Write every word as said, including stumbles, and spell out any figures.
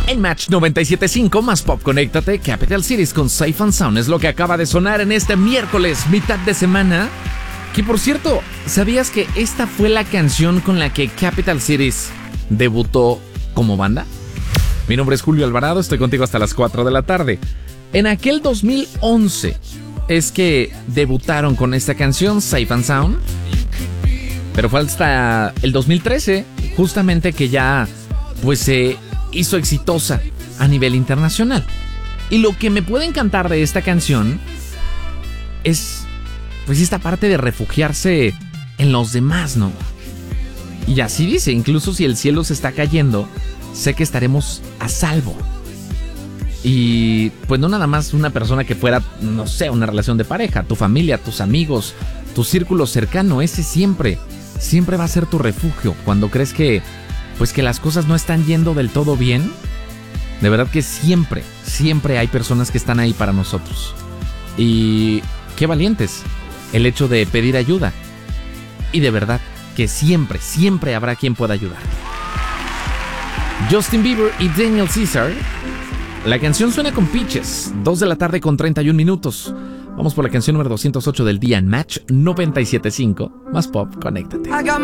En Match noventa y siete punto cinco más Pop, conéctate. Capital Cities con Safe and Sound es lo que acaba de sonar en este miércoles, mitad de semana. Que por cierto, ¿sabías que esta fue la canción con la que Capital Cities debutó como banda? Mi nombre es Julio Alvarado, estoy contigo hasta las cuatro de la tarde. En aquel dos mil once es que debutaron con esta canción, Safe and Sound. Pero fue hasta el dos mil trece, justamente, que ya pues se hizo exitosa a nivel internacional. Y lo que me puede encantar de esta canción es pues esta parte de refugiarse en los demás, ¿no? Y así dice, incluso si el cielo se está cayendo, sé que estaremos a salvo. Y pues no nada más una persona que fuera, no sé, una relación de pareja, tu familia, tus amigos, tu círculo cercano, ese siempre, siempre va a ser tu refugio. Cuando crees que, pues que las cosas no están yendo del todo bien, de verdad que siempre, siempre hay personas que están ahí para nosotros. Y qué valientes el hecho de pedir ayuda. Y de verdad que siempre, siempre habrá quien pueda ayudar. Justin Bieber y Daniel Caesar. La canción suena con Peaches, dos de la tarde con treinta y un minutos. Vamos por la canción número doscientos ocho del día en Match noventa y siete punto cinco. Más Pop, conéctate.